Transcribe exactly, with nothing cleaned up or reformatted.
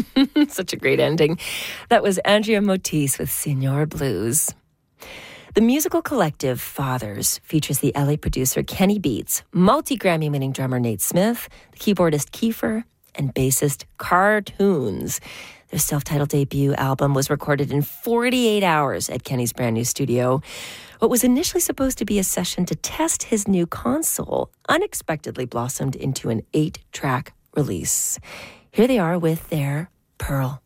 Such a great ending. That was Andrea Motis with Señor Blues. The musical collective Fathers features the L A producer Kenny Beats, multi-Grammy winning drummer Nate Smith, the keyboardist Kiefer, and bassist Cartoons. Their self-titled debut album was recorded in forty-eight hours at Kenny's brand new studio. What was initially supposed to be a session to test his new console unexpectedly blossomed into an eight-track release. Here they are with their Pearl.